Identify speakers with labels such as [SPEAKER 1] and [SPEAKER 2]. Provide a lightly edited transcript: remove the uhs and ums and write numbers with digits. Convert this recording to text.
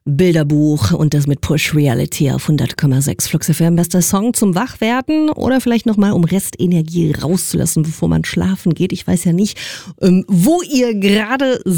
[SPEAKER 1] Bilderbuch und das mit Push Reality auf 100,6 Flux FM. Bester Song zum Wachwerden oder vielleicht nochmal, um Restenergie rauszulassen, bevor man schlafen geht. Ich weiß ja nicht, wo ihr gerade